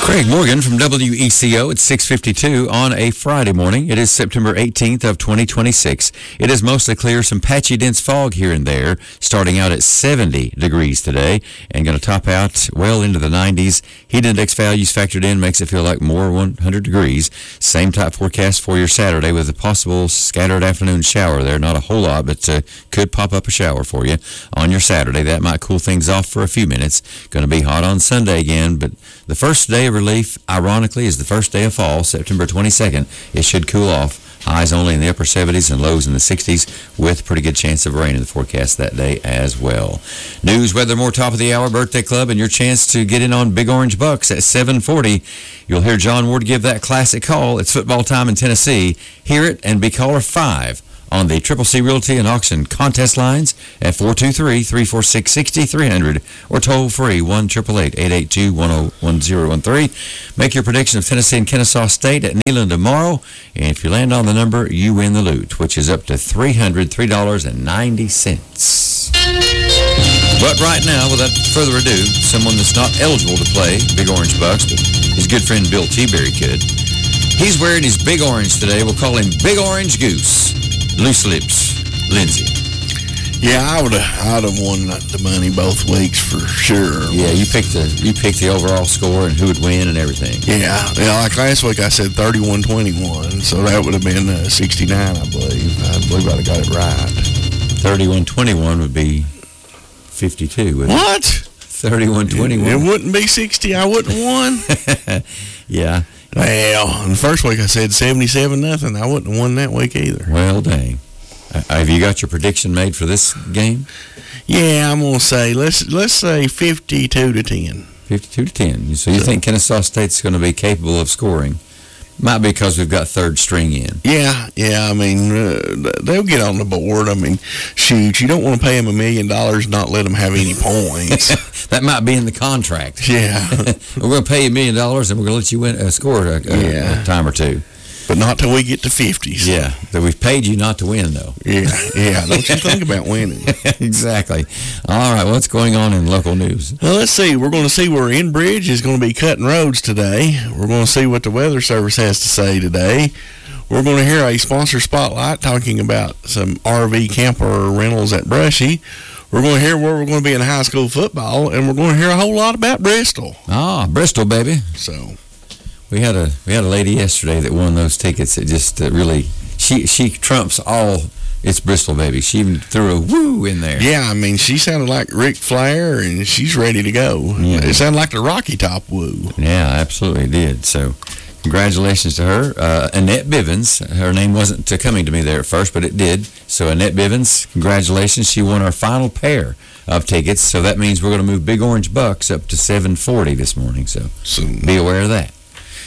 Craig Morgan from WECO at 6:52 on a Friday morning. It is September 18th of 2026. It is mostly clear, some patchy dense fog here and there, starting out at 70 degrees today and going to top out well into the 90s. Heat index values factored in makes it feel like more 100 degrees. Same type forecast for your Saturday with a possible scattered afternoon shower there. Not a whole lot, but could pop up a shower for you on your Saturday. That might cool things off for a few minutes. Going to be hot on Sunday again, but the first day of relief, ironically, is the first day of fall, September 22nd. It should cool off. Highs only in the upper 70s and lows in the 60s with pretty good chance of rain in the forecast that day as well. News, weather, more top of the hour, Birthday Club, and your chance to get in on Big Orange Bucks at 7:40. You'll hear John Ward give that classic call. It's football time in Tennessee. Hear it and be caller 5 on the Triple C Realty and Auction contest lines at 423-346-6300 or toll free 1-888-882-1013. Make your prediction of Tennessee and Kennesaw State at Neyland tomorrow, and if you land on the number, you win the loot, which is up to $303.90. But right now, without further ado, someone that's not eligible to play Big Orange Bucks, but his good friend Bill T-Berry could. He's wearing his big orange today. We'll call him Big Orange Goose. Loose lips, Lindsay. Yeah, I would have won the money both weeks for sure. Yeah, you picked the overall score and who would win and everything. Yeah, like last week I said 31-21, so that would have been 69, I believe. I believe I'd have got it right. 31-21 would be 52, wouldn't what? it? 31-21. It wouldn't be 60. I wouldn't have won. Yeah. Well, in the first week I said 77-0. I wouldn't have won that week either. Well, dang. Have you got your prediction made for this game? Yeah, I'm gonna say let's say 52-10. 52-10. So you think Kennesaw State's going to be capable of scoring? Might be because we've got third string in. Yeah. I mean, they'll get on the board. I mean, shoot, you don't want to pay them $1 million and not let them have any points. That might be in the contract. Yeah. We're going to pay you $1 million and we're going to let you score a time or two. But not till we get to 50s. Yeah. So we've paid you not to win, though. Yeah. Don't you think about winning. Exactly. All right. What's going on in local news? Well, let's see. We're going to see where Enbridge is going to be cutting roads today. We're going to see what the Weather Service has to say today. We're going to hear a sponsor spotlight talking about some RV camper rentals at Brushy. We're going to hear where we're going to be in high school football, and we're going to hear a whole lot about Bristol. Bristol, baby. So we had a lady yesterday that won those tickets that just really she trumps all. It's Bristol, baby. She even threw a woo in there. Yeah, I mean, she sounded like Ric Flair, and she's ready to go. Yeah. It sounded like the Rocky Top woo. Yeah, absolutely did. So congratulations to her. Annette Bivens, her name wasn't coming to me there at first, but it did. So Annette Bivens, congratulations. She won our final pair of tickets. So that means we're going to move Big Orange Bucks up to 740 this morning. So be aware of that.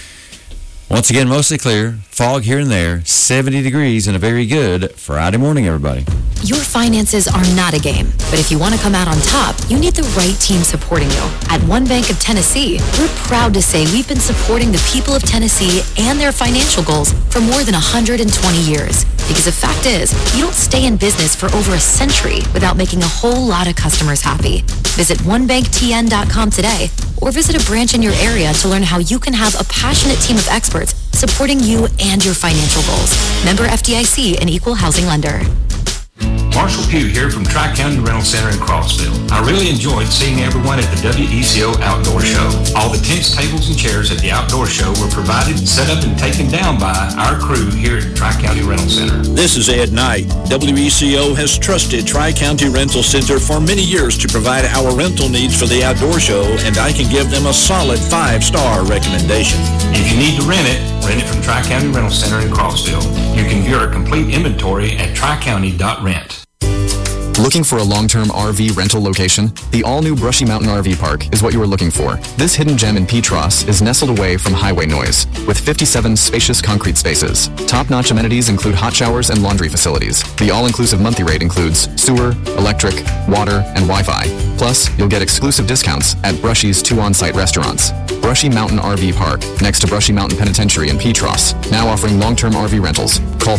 Once again, mostly clear, fog here and there, 70 degrees, and a very good Friday morning, everybody. Your finances are not a game, but if you want to come out on top, you need the right team supporting you. At One Bank of Tennessee, we're proud to say we've been supporting the people of Tennessee and their financial goals for more than 120 years. Because the fact is, you don't stay in business for over a century without making a whole lot of customers happy. Visit onebanktn.com today or visit a branch in your area to learn how you can have a passionate team of experts supporting you and your financial goals. Member FDIC, an equal housing lender. Marshall Pugh here from Tri-County Rental Center in Crossville. I really enjoyed seeing everyone at the WECO Outdoor Show. All the tents, tables, and chairs at the Outdoor Show were provided, set up, and taken down by our crew here at Tri-County Rental Center. This is Ed Knight. WECO has trusted Tri-County Rental Center for many years to provide our rental needs for the Outdoor Show, and I can give them a solid 5-star recommendation. If you need to rent it from Tri-County Rental Center in Crossville. You can view our complete inventory at tricounty.rent. Looking for a long-term RV rental location? The all-new Brushy Mountain RV Park is what you are looking for. This hidden gem in Petros is nestled away from highway noise, with 57 spacious concrete spaces. Top-notch amenities include hot showers and laundry facilities. The all-inclusive monthly rate includes sewer, electric, water, and Wi-Fi. Plus, you'll get exclusive discounts at Brushy's 2 on-site restaurants. Brushy Mountain RV Park, next to Brushy Mountain Penitentiary in Petros, now offering long-term RV rentals. Call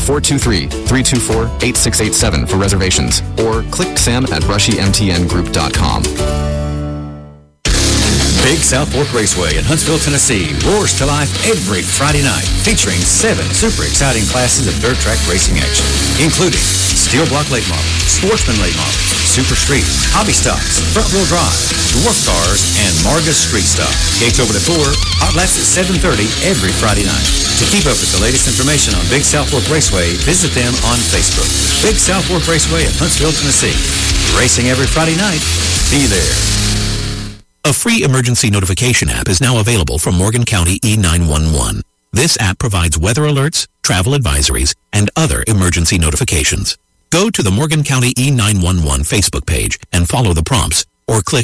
423-324-8687 for reservations, or click Sam at brushymtngroup.com. Big South Fork Raceway in Huntsville, Tennessee roars to life every Friday night, featuring 7 super exciting classes of dirt track racing action, including steel block late models, sportsman late models, super street, hobby stocks, front-wheel drive, dwarf cars, and Marga street stock. Gates open at 4, hot laps at 7:30 every Friday night. To keep up with the latest information on Big South Fork Raceway, visit them on Facebook. Big South Fork Raceway in Huntsville, Tennessee. Racing every Friday night. Be there. A free emergency notification app is now available from Morgan County E911. This app provides weather alerts, travel advisories, and other emergency notifications. Go to the Morgan County E911 Facebook page and follow the prompts, or click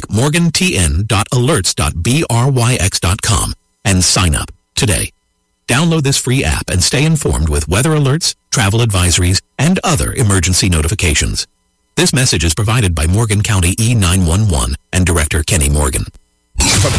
morgantn.alerts.bryx.com and sign up today. Download this free app and stay informed with weather alerts, travel advisories, and other emergency notifications. This message is provided by Morgan County E911 and Director Kenny Morgan.